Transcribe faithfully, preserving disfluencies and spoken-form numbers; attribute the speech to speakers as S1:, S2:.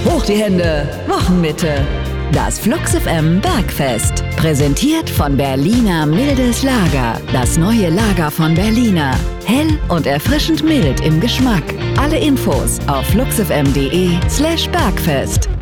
S1: Hoch die Hände, Wochenmitte. Das Flux F M Bergfest. Präsentiert von Berliner Mildes Lager. Das neue Lager von Berliner. Hell und erfrischend mild im Geschmack. Alle Infos auf fluxfm.de slash Bergfest.